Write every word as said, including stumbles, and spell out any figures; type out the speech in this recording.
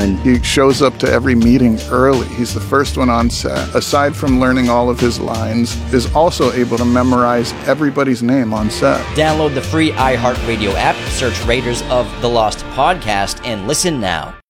Allen. He shows up to every meeting early. He's the first one on set. Aside from learning all of his lines, is also able to memorize everybody's name on set. Download the free iHeartRadio app, search Raiders of the Lost Podcast, and listen now.